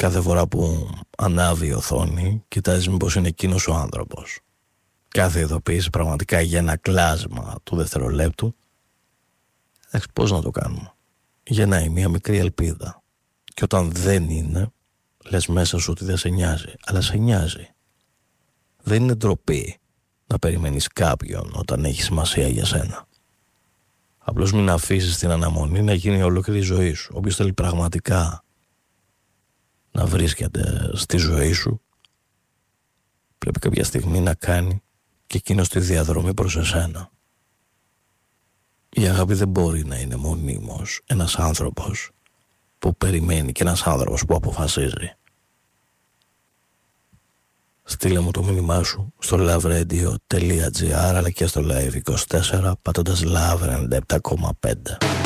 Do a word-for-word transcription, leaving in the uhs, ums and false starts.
Κάθε φορά που ανάβει η οθόνη, κοιτάζει μήπως είναι εκείνος ο άνθρωπος. Κάθε ειδοποίηση πραγματικά για ένα κλάσμα του δευτερολέπτου. Εντάξει, πώς να το κάνουμε. Γεννάει μια μικρή ελπίδα. Και όταν δεν είναι, λες μέσα σου ότι δεν σε νοιάζει. Αλλά σε νοιάζει. Δεν είναι ντροπή να περιμένεις κάποιον όταν έχει σημασία για σένα. Απλώς μην αφήσεις την αναμονή να γίνει η ολόκληρη ζωή σου. Όποιος θέλει πραγματικά να βρίσκεται στη ζωή σου, πρέπει κάποια στιγμή να κάνει και εκείνος τη διαδρομή προς εσένα. Η αγάπη δεν μπορεί να είναι μονίμως ένας άνθρωπος που περιμένει και ένας άνθρωπος που αποφασίζει. Στείλε μου το μήνυμά σου στο lovrradio.gr αλλά και στο live είκοσι τέσσερα πατώντας Love ενενήντα επτά κόμμα πέντε.